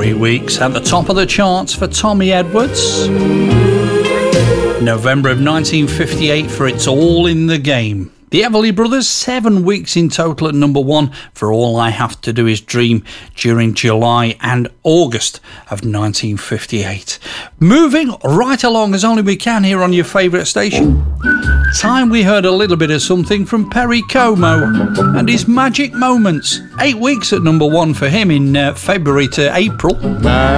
3 weeks at the top of the charts for Tommy Edwards. November of 1958 for It's All in the Game. The Everly Brothers, 7 weeks in total at number 1 for All I Have to Do Is Dream during July and August of 1958. Moving right along as only we can here on your favourite station. Time we heard a little bit of something from Perry Como and his Magic Moments. 8 weeks at number 1 for him in February to April.